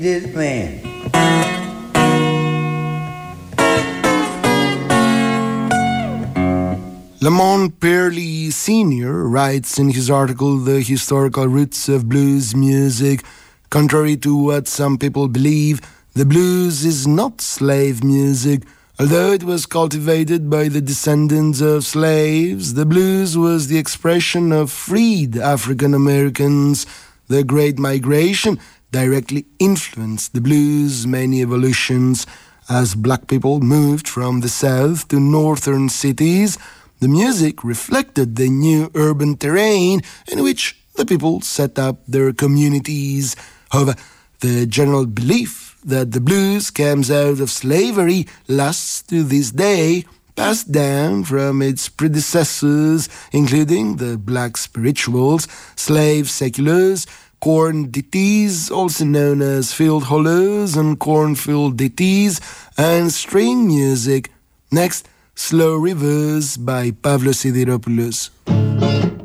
This man. Lamont Pearley Sr. writes in his article, The Historical Roots of Blues Music, contrary to what some people believe, the blues is not slave music. Although it was cultivated by the descendants of slaves, the blues was the expression of freed African Americans. The Great Migration directly influenced the blues' many evolutions. As black people moved from the south to northern cities, the music reflected the new urban terrain in which the people set up their communities. However, the general belief that the blues comes out of slavery lasts to this day, passed down from its predecessors, including the black spirituals, slave seculars, corn ditties, also known as field hollows and cornfield ditties, and string music. Next, Slow Rivers by Pavlos Sidiropoulos.